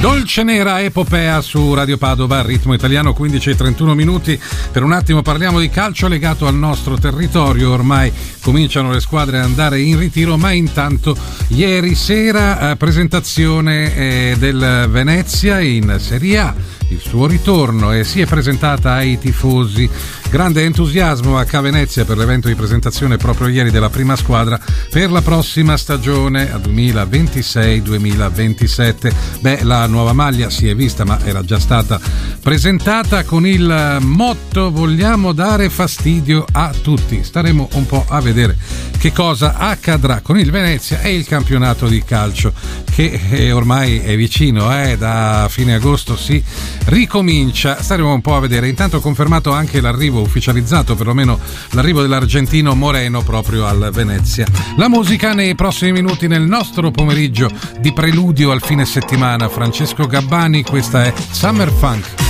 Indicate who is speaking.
Speaker 1: Dolce Nera Epopea su Radio Padova, ritmo italiano, 15:31 per un attimo parliamo di calcio legato al nostro territorio. Ormai cominciano le squadre ad andare in ritiro, ma intanto ieri sera presentazione del Venezia in Serie A, il suo ritorno, e si è presentata ai tifosi. Grande entusiasmo a Venezia per l'evento di presentazione proprio ieri della prima squadra per la prossima stagione 2026-2027. La nuova maglia si è vista, ma era già stata presentata con il motto "vogliamo dare fastidio a tutti". Staremo un po' a vedere che cosa accadrà con il Venezia e il campionato di calcio che ormai è vicino, da fine agosto si ricomincia. Staremo un po' a vedere. Intanto confermato anche l'arrivo, ufficializzato perlomeno l'arrivo dell'argentino Moreno proprio al Venezia. La musica nei prossimi minuti nel nostro pomeriggio di preludio al fine settimana. Francesco Gabbani, questa è Summer Funk.